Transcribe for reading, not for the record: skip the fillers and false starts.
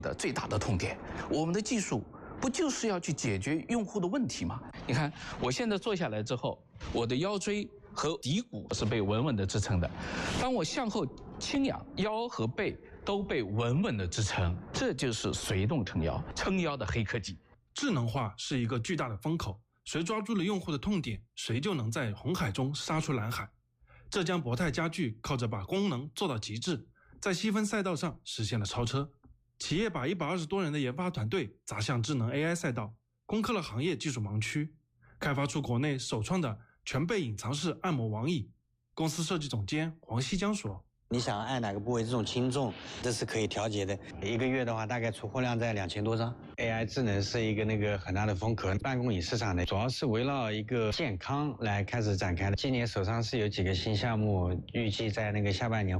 的最大的痛点。我们的技术不就是要去解决用户的问题吗？你看，我现在坐下来之后，我的腰椎和骶骨是被稳稳的支撑的。当我向后倾仰，腰和背都被稳稳的支撑。这就是随动撑腰，撑腰的黑科技。 智能化是一个巨大的风口，谁抓住了用户的痛点，谁就能在红海中杀出蓝海。浙江博泰家具靠着把功能做到极致，在细分赛道上实现了超车。企业把120多人的研发团队砸向智能 AI 赛道，攻克了行业技术盲区，开发出国内首创的全背隐藏式按摩网椅。公司设计总监黄西江说， 你想按哪个部位，这种轻重这是可以调节的。一个月的话，大概出货量在2000多张。AI 智能是一个很大的风口，办公椅市场呢，主要是围绕一个健康来开始展开的。今年手上是有几个新项目，预计在下半年